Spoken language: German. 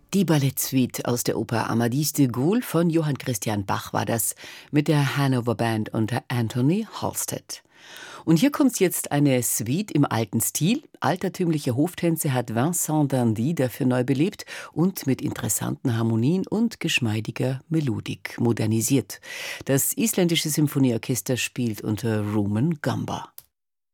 Die Ballettsuite aus der Oper Amadis de Gaulle von Johann Christian Bach war das mit der Hanover Band unter Anthony Halstead. Und hier kommt jetzt eine Suite im alten Stil. Altertümliche Hoftänze hat Vincent Dandy dafür neu belebt und mit interessanten Harmonien und geschmeidiger Melodik modernisiert. Das isländische Symphonieorchester spielt unter Rumen Gamba.